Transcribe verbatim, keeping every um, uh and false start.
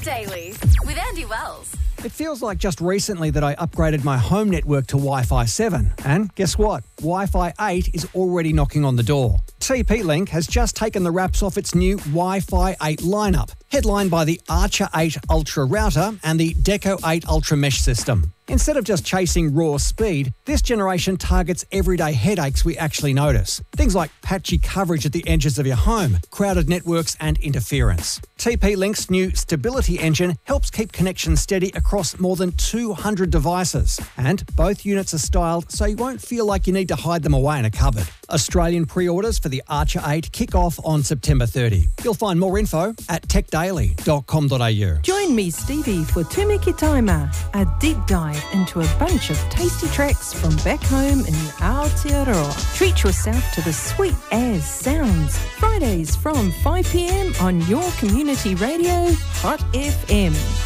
Daily with Andy Wells. It feels like just recently that I upgraded my home network to Wi-Fi seven. And guess what? Wi-Fi eight is already knocking on the door. T P-Link has just taken the wraps off its new Wi-Fi eight lineup, headlined by the Archer eight Ultra router and the Deco eight Ultra mesh system. Instead of just chasing raw speed, this generation targets everyday headaches we actually notice. Things like patchy coverage at the edges of your home, crowded networks and interference. T P-Link's new stability engine helps keep connections steady across more than two hundred devices. And both units are styled so you won't feel like you need to hide them away in a cupboard. Australian pre-orders for the Archer eight kick off on September thirtieth. You'll find more info at tech daily dot com dot a u. Join me, Stevie, for Tumiki Taima, a deep dive into a bunch of tasty tracks from back home in Aotearoa. Treat yourself to the sweet as sounds. Fridays from five p m on your community radio, Hot F M.